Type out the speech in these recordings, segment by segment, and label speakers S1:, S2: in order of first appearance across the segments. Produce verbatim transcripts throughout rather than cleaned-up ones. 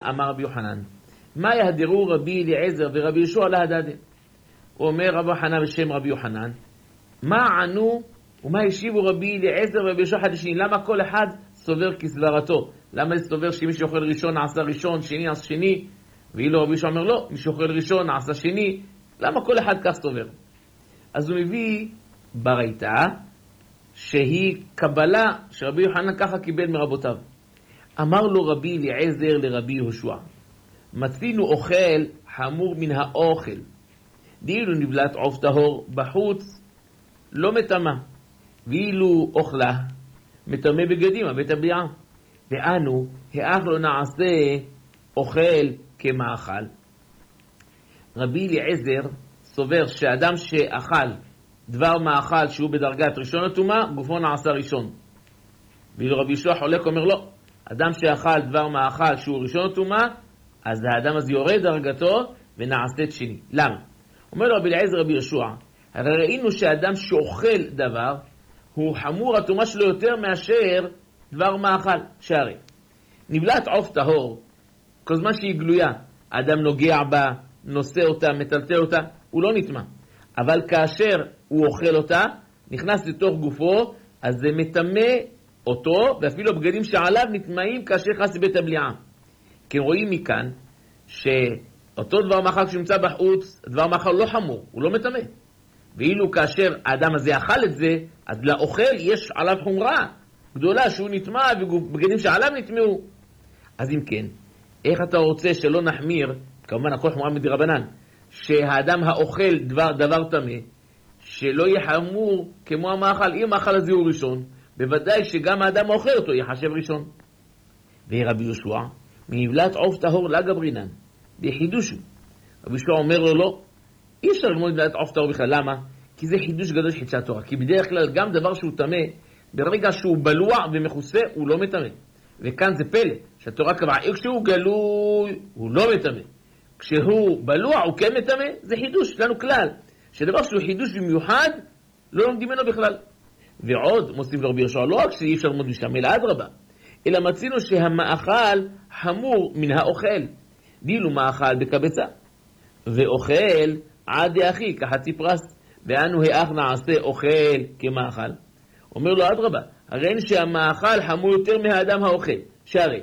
S1: אמר רבי יוחנן, מה יהדרו רבי אליעזר ורבי יהושע להדדה? הוא אומר רבי יוחנן בשם רבי יוחנן, מה ענו ומה השיבו רבי אליעזר ורבי יהושע אחד לשני? למה כל אחד סובר כסברתו? למה זה סובר שמי שאוכל ראשון נעשה ראשון, שני נעשה שני, ואילו רבי יהושע אומר לא, מי שאוכל ראשון נעשה שני? למה כל אחד כך סובר? אז הוא מביא ברייתא שהיא קבלה שרבי יוחנן ככה קיבל מרבותיו. אמר לו רבי אליעזר לרבי יהושע, מצינו אוכל חמור מן האוכל, דאילו נבלת עוף טהור בחוץ לא מטמא, ואילו אוכלה מטמא בגדים הבית הבליעה, ואנו האח לא נעשה אוכל כמאכל. רבי אליעזר סובר שאדם שאכל דבר מאכל שהוא בדרגת ראשון הטומאה, גופו נעשה ראשון. ואילו רבי יהושע חולק אומר לא, אדם שאכל דבר מאכל שהוא ראשון הטומאה, אז האדם הזה יורד דרגתו ונעשית שני. למה? אומר לו רבי אליעזר רבי יהושע, הרי ראינו שאדם שאוכל דבר הוא חמור הטומאה שלו יותר מאשר דבר מאכל. שהרי נבלת עוף טהור, כל זמן שהיא גלויה, האדם נוגע בה, נושא אותה, מטלטל אותה, הוא לא נטמא. אבל כאשר הוא אוכל אותה, נכנס לתוך גופו, אז זה מטמא אותו, ואפילו הבגדים שעליו נטמאים כאשר נכנס לבית הבליעה. כי רואים מכאן שאותו דבר מאכל שנמצא בחוץ, דבר מאכל לא חמור, הוא לא מטמא. ואילו כאשר האדם הזה אכל את זה, אז לאוכל יש עליו חומרה גדולה שהוא נטמא ובגדים שעליו נטמאו. אז אם כן, איך אתה רוצה שלא נחמיר, כמובן הכל חומרה מדרבנן, שהאדם האוכל דבר, דבר טמא, שלא יהיה חמור כמו המאכל, אם המאכל הזה הוא ראשון, בוודאי שגם האדם האוכל אותו יחשב ראשון. ורבי יהושע, מנבלת עוף טהור לה גברינן, בחידושו. רבי יהושע אומר לו לא, אי אפשר ללמוד נבלת עוף טהור בכלל. למה? כי זה חידוש גדול של חידושי התורה. כי בדרך כלל גם דבר שהוא טמא, ברגע שהוא בלוע ומכוסה, הוא לא מטמא. וכאן זה פלא, שהתורה קבעה, כשהוא גלוי, הוא לא מטמא. כשהוא בלוע, הוא כן מטמא. זה חידוש, לנו כלל. שדבר שהוא חידוש במיוחד, לא לומדים ממנו בכלל. ועוד, מוסיף לרבי יהושע, לא רק שאי אפשר ללמוד משם, אלא אדרבה, אלא מצינו שהמאכל חמור מן האוכל. דילו מאכל בקבצה, ואוכל עד דאחי כחצי פרס, ואנו האח נעשה אוכל כמאכל. אומר לו אדרבה, הרי אין שהמאכל חמור יותר מהאדם האוכל. שהרי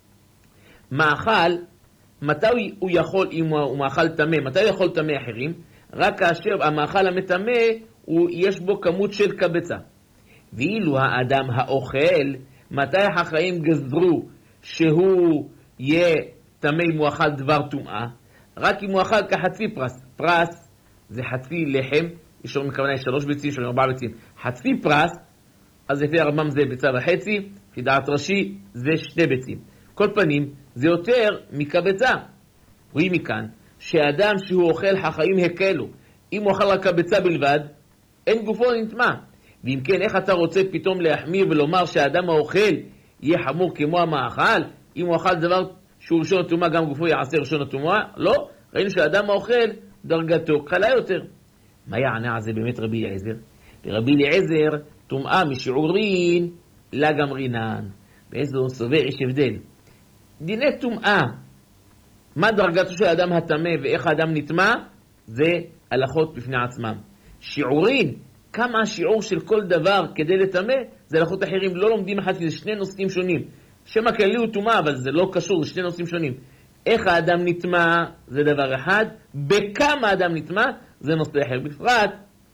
S1: מאכל, מתי הוא יכול, אם הוא מאכל טמא, מתי הוא יכול טמא אחרים? רק כאשר המאכל המטמא, יש בו כמות של קבצה. ואילו האדם האוכל, מתי החכמים גזרו שהוא יהיה טמא אם הוא אכל דבר טומאה? רק אם הוא אכל כחצי פרס. פרס זה חצי לחם, יש לנו מכוונה שלוש ביצים, יש לנו ארבע ביצים. חצי פרס, אז לפי הרמב"ם זה ביצה וחצי, לפי דעת רש"י זה שתי ביצים. כל פנים, זה יותר מקבצה. רואים מכאן שאדם שהוא אוכל חכמים הקלו, אם הוא אוכל רק קבצה בלבד, אין גופו נטמא. ואם כן, איך אתה רוצה פתאום להחמיר ולומר שהאדם האוכל יהיה חמור כמו המאכל? אם הוא אכל דבר שהוא ראשון הטומאה, גם גופו יעשה ראשון הטומאה? לא. ראינו שהאדם האוכל דרגתו קלה יותר. מה יענה על זה באמת רבי אליעזר? לרבי אליעזר טומאה משיעורין לה גמרינן. באיזו סובר יש הבדל. דיני טומאה, מה דרגתו של האדם הטמא ואיך האדם נטמא? זה הלכות בפני עצמם. שיעורין, כמה השיעור של כל דבר כדי לטמא, זה הלכות אחרים. לא לומדים אחד, כי זה שני נושאים שונים. שם הכללי הוא טומאה, אבל זה לא קשור, זה שני נושאים שונים. איך האדם נטמא זה דבר אחד, בכמה האדם נטמא זה נושא אחר. בפרט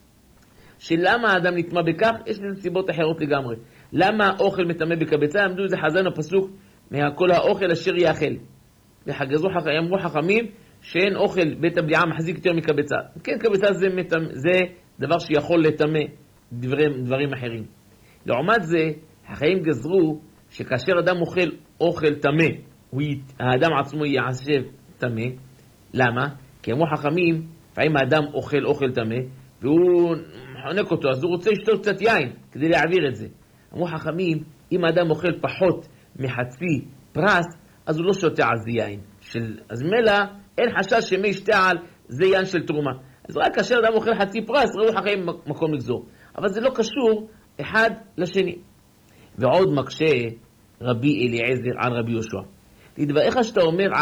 S1: שלמה האדם נטמא בכך, יש לזה סיבות אחרות לגמרי. למה האוכל מטמא בקבצה? עמדו איזה חזן הפסוק, מהכל האוכל אשר יאכל. וחגזו אמרו חכמים שאין אוכל בית הבליעה מחזיק יותר מקבצה. כן, קבצה זה, מטמא, זה דבר שיכול לטמא דברים, דברים אחרים. לעומת זה, החיים גזרו שכאשר אדם אוכל אוכל טמא, האדם עצמו יעשב טמא. למה? כי אמרו חכמים, לפעמים האדם אוכל אוכל טמא, והוא חונק אותו, אז הוא רוצה לשתות קצת יין כדי להעביר את זה. אמרו חכמים, אם האדם אוכל פחות מחצי פרס, אז הוא לא שותה על זה יין. של... אז מלא, אין חשש שמי ישתה על זה יין של תרומה. אז רק כאשר אדם אוכל חצי פרס, ראו חכמים מקום לגזור. אבל זה לא קשור אחד לשני. ועוד מקשה רבי אליעזר על רבי יהושע. תדבריך שאתה אומר